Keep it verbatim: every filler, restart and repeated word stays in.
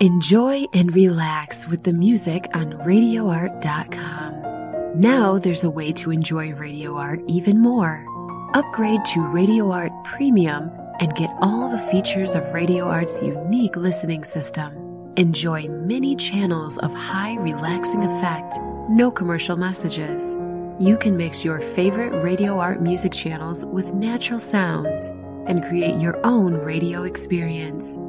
Enjoy and relax with the music on radio art dot com. Now there's a way to enjoy Radio Art even more. Upgrade to Radio Art Premium and get all the features of Radio Art's unique listening system. Enjoy many channels of high relaxing effect, no commercial messages. You can mix your favorite Radio Art music channels with natural sounds and create your own radio experience.